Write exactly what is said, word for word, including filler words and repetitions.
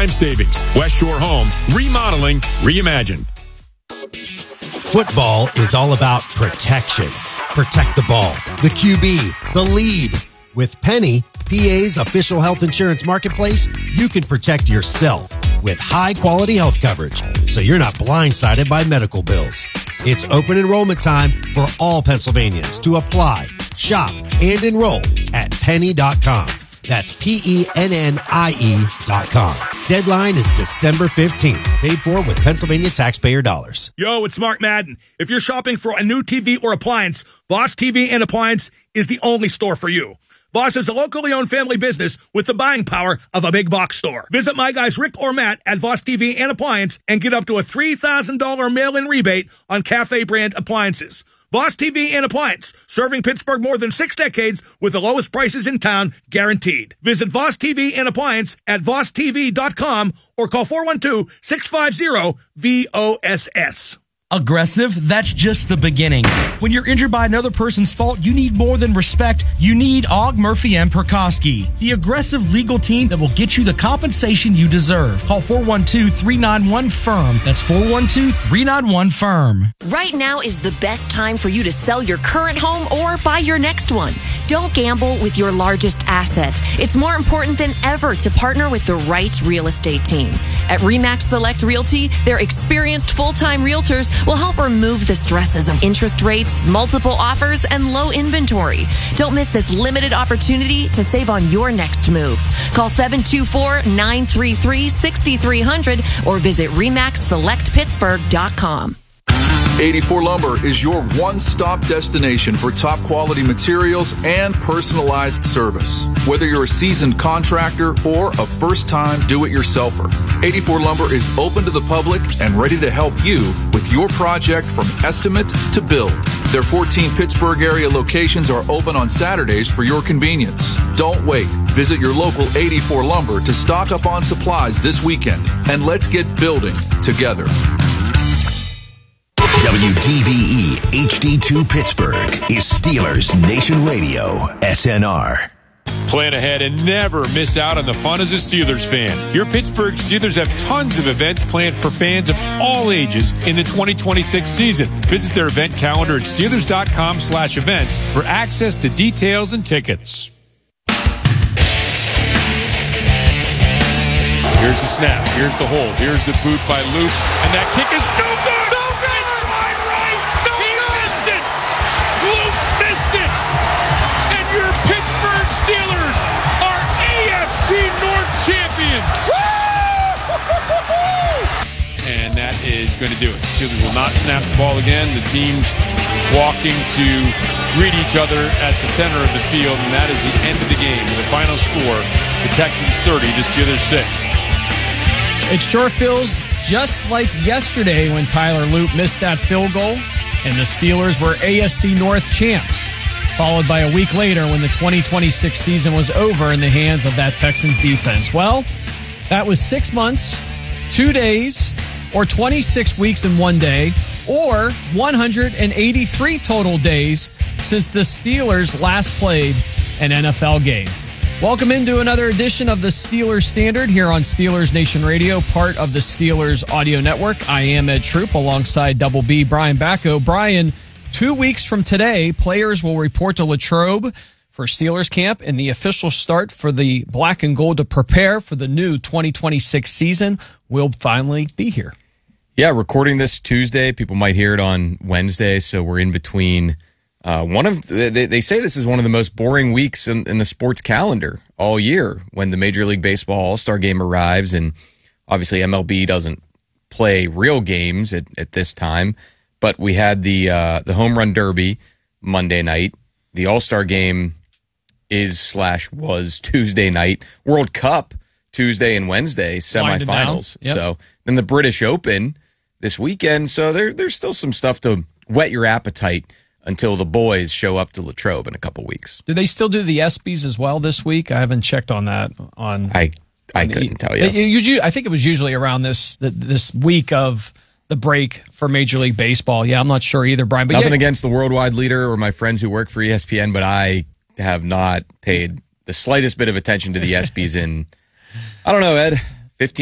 lifetime savings. West Shore Home, remodeling, reimagined. Football is all about protection. Protect the ball, the Q B, the lead. With Penny, P A's official health insurance marketplace, you can protect yourself with high-quality health coverage, so you're not blindsided by medical bills. It's open enrollment time for all Pennsylvanians to apply, shop, and enroll at penny dot com. That's P E N N I E dot com. Deadline is December fifteenth. Paid for with Pennsylvania taxpayer dollars. Yo, it's Mark Madden. If you're shopping for a new T V or appliance, Voss T V and Appliance is the only store for you. Voss is a locally owned family business with the buying power of a big box store. Visit my guys Rick or Matt at Voss T V and Appliance and get up to a three thousand dollars mail-in rebate on Cafe brand appliances. Voss T V and Appliance, serving Pittsburgh more than six decades with the lowest prices in town, guaranteed. Visit Voss T V and Appliance at voss t v dot com or call four one two, six five zero, V O S S. Aggressive? That's just the beginning. When you're injured by another person's fault, you need more than respect. You need Og, Murphy, and Perkoski, the aggressive legal team that will get you the compensation you deserve. Call four one two, three nine one, F I R M. That's four one two, three nine one, F I R M. Right now is the best time for you to sell your current home or buy your next one. Don't gamble with your largest asset. It's more important than ever to partner with the right real estate team. At RE/MAX Select Realty, their experienced full-time realtors will help remove the stresses of interest rates, multiple offers, and low inventory. Don't miss this limited opportunity to save on your next move. Call seven two four, nine three three, six three zero zero or visit remax select pittsburgh dot com. eighty-four Lumber is your one-stop destination for top-quality materials and personalized service. Whether you're a seasoned contractor or a first-time do-it-yourselfer, eighty-four Lumber is open to the public and ready to help you with your project from estimate to build. Their fourteen Pittsburgh area locations are open on Saturdays for your convenience. Don't wait. Visit your local eighty-four Lumber to stock up on supplies this weekend, and let's get building together. W D V E H D two Pittsburgh is Steelers Nation Radio, S N R. Plan ahead and never miss out on the fun as a Steelers fan. Your Pittsburgh Steelers have tons of events planned for fans of all ages in the twenty twenty-six season. Visit their event calendar at steelers.com slash events for access to details and tickets. Here's the snap. Here's the hold. Here's the boot by Luke. And that kick is no good. No good. Wide right. No he good. Missed it. Luke missed it. And your Pittsburgh Steelers are A F C North champions. And that is going to do it. Steelers will not snap the ball again. The teams walking to greet each other at the center of the field, and that is the end of the game. The final score, the Texans thirty, the Steelers six. It sure feels just like yesterday when Tyler Loop missed that field goal and the Steelers were A F C North champs, followed by a week later when the twenty twenty-six season was over in the hands of that Texans defense. Well, that was six months, two days, or twenty-six weeks and one day, or one hundred eighty-three total days since the Steelers last played an N F L game. Welcome into another edition of the Steelers Standard here on Steelers Nation Radio, part of the Steelers Audio Network. I am Ed Troop alongside Double B, Brian Bacco. Brian, two weeks from today, players will report to Latrobe for Steelers camp and the official start for the black and gold to prepare for the new twenty twenty-six season will finally be here. Yeah, recording this Tuesday. People might hear it on Wednesday, so we're in between. Uh, one of they, they say this is one of the most boring weeks in, in the sports calendar all year when the Major League Baseball All-Star Game arrives, and obviously M L B doesn't play real games at, at this time. But we had the uh, the Home Run Derby Monday night. The All-Star Game is slash was Tuesday night. World Cup Tuesday and Wednesday semifinals. Yep. So then the British Open this weekend. So there there's still some stuff to whet your appetite until the boys show up to Latrobe in a couple weeks. Do they still do the ESPYs as well this week? I haven't checked on that. On I I on couldn't the, tell you. It, it, I think it was usually around this this week of the break for Major League Baseball. Yeah, I'm not sure either, Brian. But Nothing yeah, against the worldwide leader or my friends who work for E S P N, but I have not paid the slightest bit of attention to the ESPYs in, I don't know, Ed,